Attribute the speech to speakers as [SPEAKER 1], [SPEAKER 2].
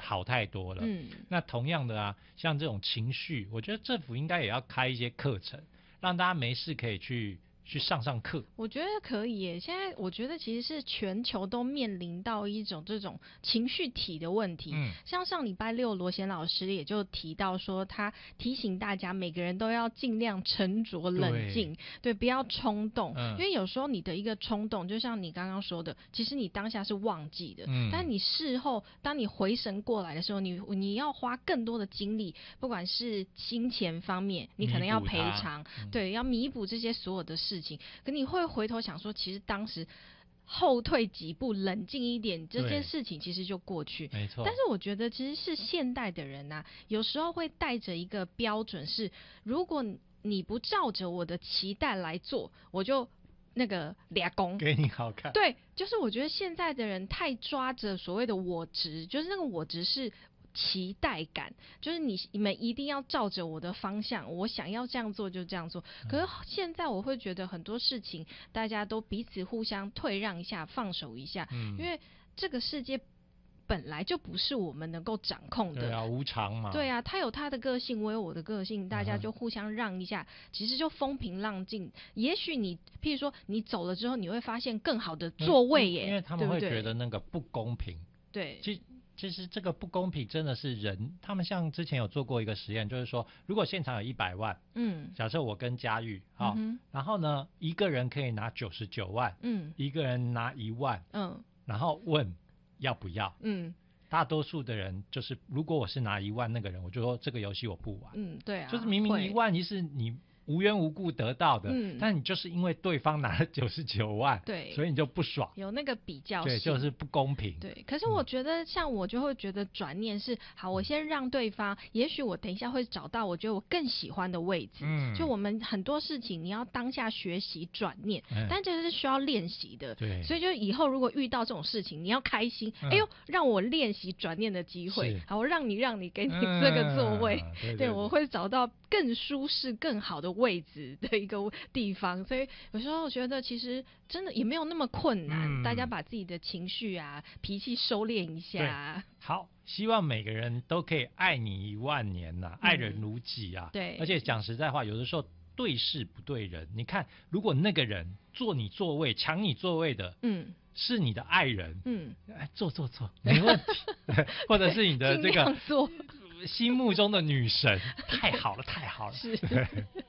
[SPEAKER 1] 好太多了。那同样的啊，像这种情绪，我觉得政府应该也要开一些课程，让大家没事可以去上课。
[SPEAKER 2] 我觉得可以耶。现在我觉得其实是全球都面临到一种这种情绪体的问题。像上礼拜六罗贤老师也就提到说，他提醒大家每个人都要尽量沉着冷静，对，不要冲动。因为有时候你的一个冲动，就像你刚刚说的，其实你当下是忘记的，但你事后当你回神过来的时候，你要花更多的精力，不管是金钱方面，你可能要赔偿，对，要弥补这些所有的事情。可你会回头想说，其实当时后退几步，冷静一点，这件事情其实就过去。
[SPEAKER 1] 没错。
[SPEAKER 2] 但是我觉得其实是现代的人啊，有时候会带着一个标准是，如果你不照着我的期待来做，我就那个俩公
[SPEAKER 1] 给你好看。
[SPEAKER 2] 对，就是我觉得现在的人太抓着所谓的我执，就是那个我执是期待感，就是你们一定要照着我的方向，我想要这样做就这样做。可是现在我会觉得很多事情大家都彼此互相退让一下，放手一下，因为这个世界本来就不是我们能够掌控的。
[SPEAKER 1] 对啊，无常嘛。
[SPEAKER 2] 对啊，他有他的个性，我有我的个性，大家就互相让一下，其实就风平浪静。也许你譬如说你走了之后，你会发现更好的座位耶，
[SPEAKER 1] 因为他们会觉得那个不公平。
[SPEAKER 2] 对，
[SPEAKER 1] 其实这个不公平真的是人，他们像之前有做过一个实验，就是说如果现场有100万，假设我跟佳玉，然后呢一个人可以拿99万，一个人拿1万，然后问要不要，大多数的人就是如果我是拿1万那个人，我就说这个游戏我不玩。
[SPEAKER 2] 对啊，
[SPEAKER 1] 就是明明1万是你无缘无故得到的，但你就是因为对方拿了99万，
[SPEAKER 2] 对，
[SPEAKER 1] 所以你就不爽，
[SPEAKER 2] 有那个比较性，
[SPEAKER 1] 对，就是不公平。
[SPEAKER 2] 对，可是我觉得像我就会觉得转念是好，我先让对方，也许我等一下会找到我觉得我更喜欢的位置。就我们很多事情你要当下学习转念，但这是需要练习的。
[SPEAKER 1] 对，
[SPEAKER 2] 所以就以后如果遇到这种事情，你要开心，哎呦，让我练习转念的机会，好，让你给你这个座位，对，我会找到更舒适更好的位置的一个地方。所以有时候我觉得其实真的也没有那么困难，大家把自己的情绪啊脾气收敛一下。
[SPEAKER 1] 好，希望每个人都可以爱你10000年啊，爱人如己啊。
[SPEAKER 2] 对，
[SPEAKER 1] 而且讲实在话，有的时候对事不对人。你看，如果那个人坐你座位抢你座位的，是你的爱人，坐没问题或者是你的这个心目中的女神，太好了。
[SPEAKER 2] 是